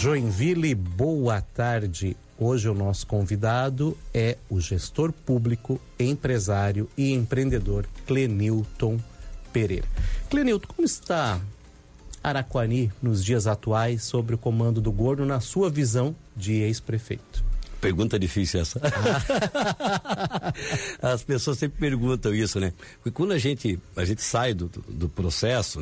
Joinville, boa tarde. Hoje o nosso convidado é o gestor público, empresário e empreendedor Clenilton Pereira. Clenilton, como está Araquari nos dias atuais sobre o comando do Gordo na sua visão de ex-prefeito? Pergunta difícil essa. As pessoas sempre perguntam isso, né? Porque quando a gente sai do processo,